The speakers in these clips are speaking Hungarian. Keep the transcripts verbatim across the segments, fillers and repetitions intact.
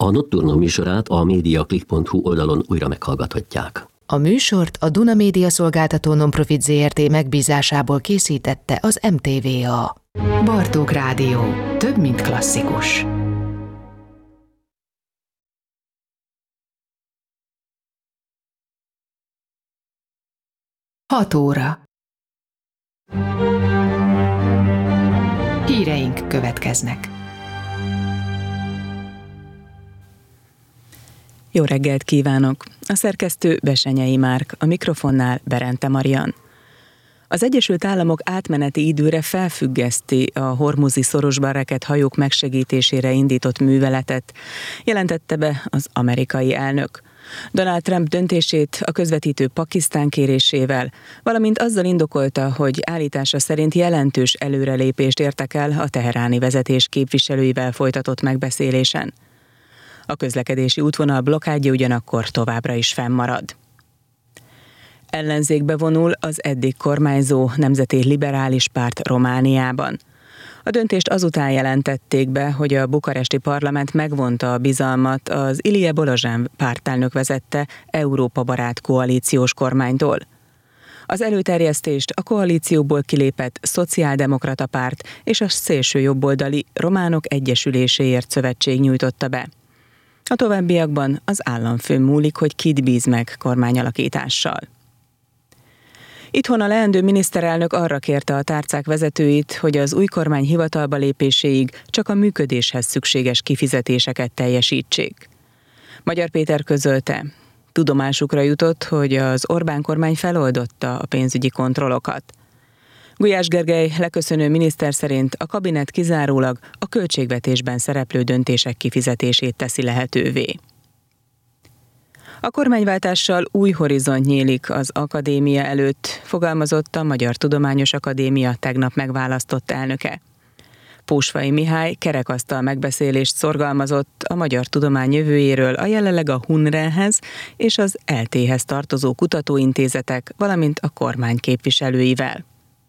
A Nocturno műsorát a mediaclick pont hu oldalon újra meghallgathatják. A műsort a Duna Média Szolgáltató Nonprofit zé er té megbízásából készítette az em té vé á. Bartók Rádió. Több, mint klasszikus. Hat óra. Híreink következnek. Jó reggelt kívánok! A szerkesztő Besenyei Márk, a mikrofonnál Berente Marian. Az Egyesült Államok átmeneti időre felfüggeszti a hormuzi szorosban rekedt hajók megsegítésére indított műveletet, jelentette be az amerikai elnök. Donald Trump döntését a közvetítő Pakisztán kérésével, valamint azzal indokolta, hogy állítása szerint jelentős előrelépést értek el a teheráni vezetés képviselőivel folytatott megbeszélésen. A közlekedési útvonal blokkádja ugyanakkor továbbra is fennmarad. Ellenzékbe vonul az eddig kormányzó Nemzeti Liberális Párt Romániában. A döntést azután jelentették be, hogy a bukaresti parlament megvonta a bizalmat az Ilie Bolozsán pártelnök vezette Európa barát koalíciós kormánytól. Az előterjesztést a koalícióból kilépett Szociáldemokrata Párt és a szélsőjobboldali Románok Egyesüléséért szövetség nyújtotta be. A továbbiakban az államfőn múlik, hogy kit bíz meg kormányalakítással. Itthon a leendő miniszterelnök arra kérte a tárcák vezetőit, hogy az új kormány hivatalba lépéséig csak a működéshez szükséges kifizetéseket teljesítsék. Magyar Péter közölte, tudomásukra jutott, hogy az Orbán kormány feloldotta a pénzügyi kontrollokat. Gulyás Gergely leköszönő miniszter szerint a kabinet kizárólag a költségvetésben szereplő döntések kifizetését teszi lehetővé. A kormányváltással új horizont nyílik az akadémia előtt, fogalmazott a Magyar Tudományos Akadémia tegnap megválasztott elnöke. Pósfai Mihály kerekasztal megbeszélést szorgalmazott a magyar tudomány jövőjéről a jelenleg a Hunrehez és az el téhez tartozó kutatóintézetek, valamint a kormány képviselőivel.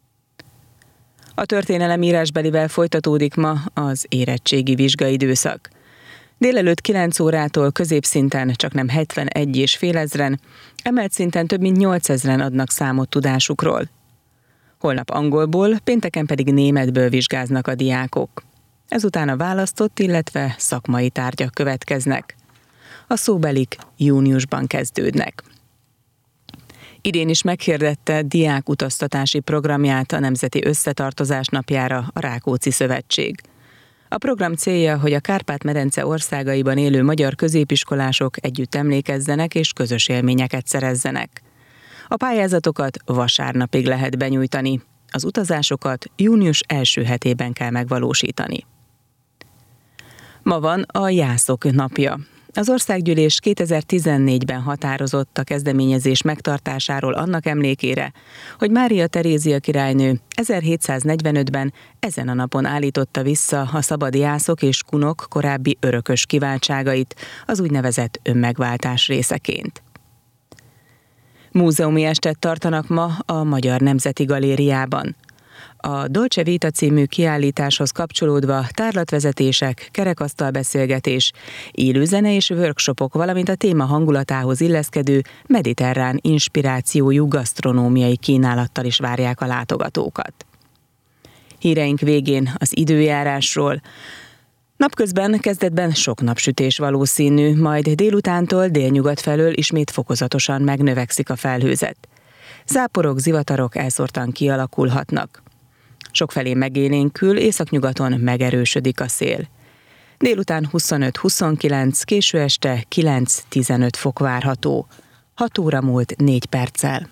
A történelem írásbelivel folytatódik ma az érettségi vizsgaidőszak. Délelőtt kilenc órától középszinten csaknem hetvenegy és fél ezren, emelt szinten több mint nyolcezren adnak számot tudásukról. Holnap angolból, pénteken pedig németből vizsgáznak a diákok. Ezután a választott, illetve szakmai tárgyak következnek. A szóbelik júniusban kezdődnek. Idén is meghirdette diák utaztatási programját a Nemzeti Összetartozás napjára a Rákóczi Szövetség. A program célja, hogy a Kárpát-medence országaiban élő magyar középiskolások együtt emlékezzenek és közös élményeket szerezzenek. A pályázatokat vasárnapig lehet benyújtani, az utazásokat június első hetében kell megvalósítani. Ma van a Jászok napja. Az Országgyűlés kétezer-tizennégyben határozott a kezdeményezés megtartásáról annak emlékére, hogy Mária Terézia királynő ezerhétszáznegyvenötben ezen a napon állította vissza a szabad jászok és kunok korábbi örökös kiváltságait az úgynevezett önmegváltás részeként. Múzeumi estet tartanak ma a Magyar Nemzeti Galériában. A Dolce Vita című kiállításhoz kapcsolódva tárlatvezetések, kerekasztalbeszélgetés, élőzene és workshopok, valamint a téma hangulatához illeszkedő mediterrán inspirációjú gasztronómiai kínálattal is várják a látogatókat. Híreink végén az időjárásról. Napközben kezdetben sok napsütés valószínű, majd délutántól délnyugat felől ismét fokozatosan megnövekszik a felhőzet. Záporok, zivatarok elszórtan kialakulhatnak. Sokfelé megélénkül, északnyugaton megerősödik a szél. Délután huszonöt-huszonkilenc, késő este kilenc-tizenöt fok várható. hat óra múlt négy perccel.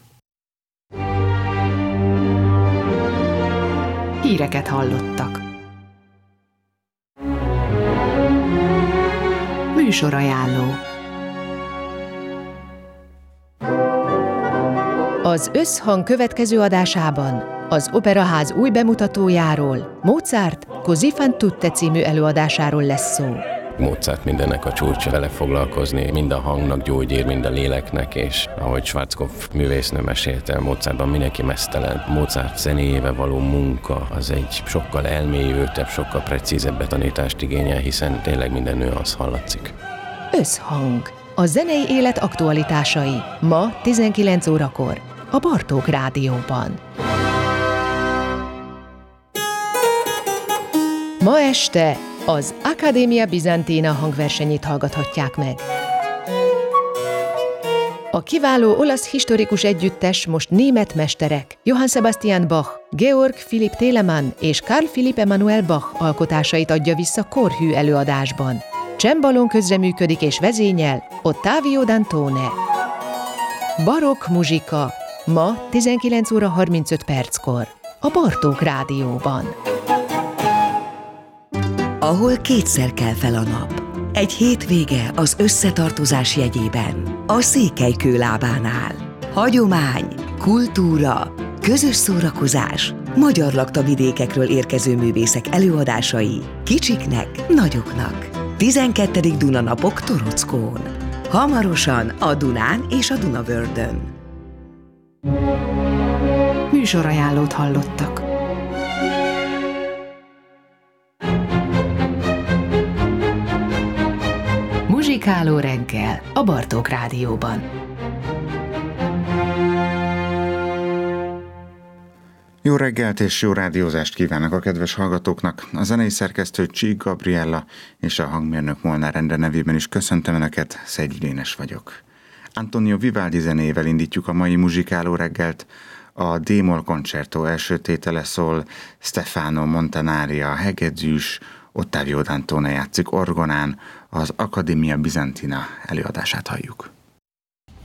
Híreket hallottak. Műsorajánló. Az Összhang következő adásában az Operaház új bemutatójáról, Mozart Così fan tutte című előadásáról lesz szó. Mozart mindennek a csúcsa, vele foglalkozni, mind a hangnak gyógyír, mind a léleknek, és ahogy Schwarzkopf művésznő mesélte, Mozartban mindenki meztelen. Mozart zenéjével való munka az egy sokkal elmélyültebb, sokkal precízebb betanítást igényel, hiszen tényleg minden nüansz hallatszik. Összhang. A zenei élet aktualitásai ma tizenkilenc órakor a Bartók Rádióban. Ma este az Accademia Bizantina hangversenyét hallgathatják meg. A kiváló olasz historikus együttes most német mesterek Johann Sebastian Bach, Georg Philipp Telemann és Carl Philipp Emanuel Bach alkotásait adja vissza korhű előadásban. Csembalón közreműködik és vezényel Ottavio Dantone. Barokk muzsika ma tizenkilenc óra harmincöt perckor a Bartók Rádióban. Ahol kétszer kell fel a nap. Egy hétvége az összetartozás jegyében. A Székelykő lábánál. Hagyomány, kultúra, közös szórakozás, magyar laktavidékekről érkező művészek előadásai, kicsiknek, nagyoknak. tizenkettedik Dunanapok Torockón. Hamarosan a Dunán és a Dunavördön. Műsorajánlót hallottak. Muzsikáló reggel a Bartók Rádióban. Jó reggelt és jó rádiózást kívánok a kedves hallgatóknak. A zenei szerkesztő Csík Gabriella és a hangmérnök Molnár Endre nevében is köszöntöm Önöket, Szegyi Dénes vagyok. Antonio Vivaldi zenével indítjuk a mai muzsikáló reggelt. A D-moll koncertó első tétele szól, Stefano Montanari a hegedűs, Ottavio Dantone játszik orgonán, az Accademia Bizantina előadását halljuk.